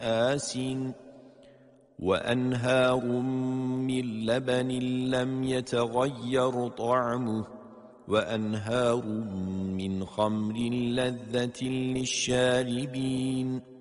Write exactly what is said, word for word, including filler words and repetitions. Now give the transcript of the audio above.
آسٍ وأنهار من لبن لم يتغير طعمه وأنهار من خمر لذة للشاربين